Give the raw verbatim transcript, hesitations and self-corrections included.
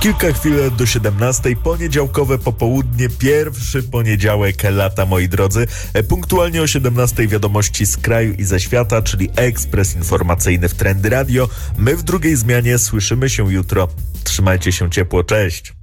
Kilka chwil do siedemnastej, poniedziałkowe popołudnie, pierwszy poniedziałek lata, moi drodzy. Punktualnie o siedemnastej wiadomości z kraju i ze świata, czyli ekspres informacyjny w Trendy Radio. My w drugiej zmianie słyszymy się jutro. Trzymajcie się ciepło, cześć!